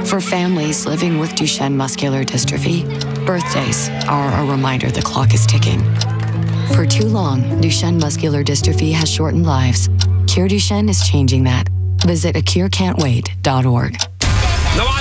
For families living with Duchenne muscular dystrophy, birthdays are a reminder the clock is ticking. For too long, Duchenne muscular dystrophy has shortened lives. Cure Duchenne is changing that. Visit acurecan'twait.org.